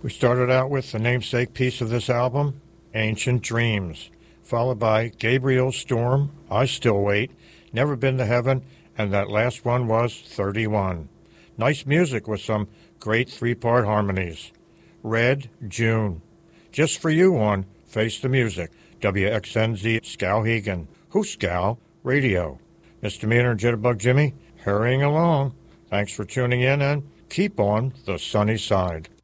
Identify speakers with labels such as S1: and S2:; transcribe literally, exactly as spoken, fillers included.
S1: We started out with the namesake piece of this album, Ancient Dreams, followed by Gabriel Storm, I Still Wait, Never Been to Heaven, and that last one was thirty-one. Nice music with some great three-part harmonies. Red, June. Just for you on Face the Music, W X N Z Skowhegan, Hooskow Radio. Misdemeanor and Jitterbug Jimmy, hurrying along. Thanks for tuning in and keep on the sunny side.